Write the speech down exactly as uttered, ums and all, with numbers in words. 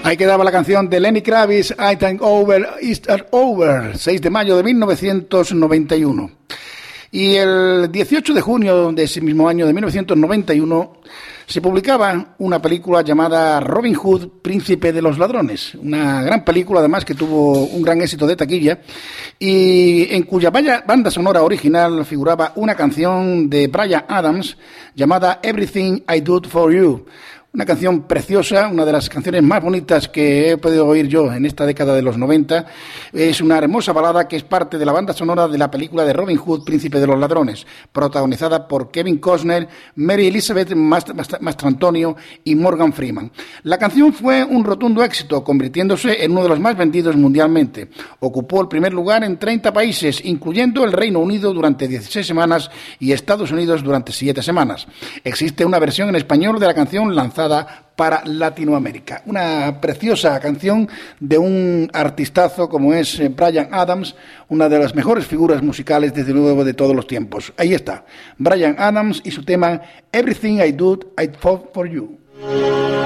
Ahí quedaba la canción de Lenny Kravitz, I Think Over, Is It Over, seis de mayo de mil novecientos noventa y uno. Y el dieciocho de junio de ese mismo año de mil novecientos noventa y uno se publicaba una película llamada Robin Hood, Príncipe de los Ladrones, una gran película además que tuvo un gran éxito de taquilla y en cuya banda sonora original figuraba una canción de Bryan Adams llamada Everything I Do For You. Una canción preciosa, una de las canciones más bonitas que he podido oír yo en esta década de los noventa. Es una hermosa balada que es parte de la banda sonora de la película de Robin Hood, Príncipe de los Ladrones, protagonizada por Kevin Costner, Mary Elizabeth Mastrantonio y Morgan Freeman. La canción fue un rotundo éxito, convirtiéndose en uno de los más vendidos mundialmente. Ocupó el primer lugar en treinta países, incluyendo el Reino Unido durante dieciséis semanas y Estados Unidos durante siete semanas. Existe una versión en español de la canción lanzada para Latinoamérica. Una preciosa canción de un artistazo como es Bryan Adams, una de las mejores figuras musicales desde luego de todos los tiempos. Ahí está, Bryan Adams y su tema Everything I Do, I Fought For You.